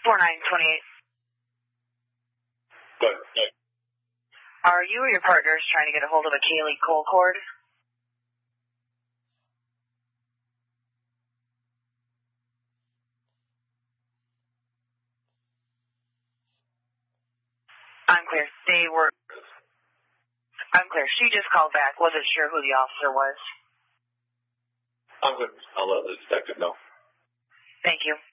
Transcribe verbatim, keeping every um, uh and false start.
four nine two eight. Good. Are you or your partners trying to get a hold of a Kaylee Colcord? I'm clear. They were... I'm clear. She just called back. Wasn't sure who the officer was. I'm good. I'll let the detective know. Thank you.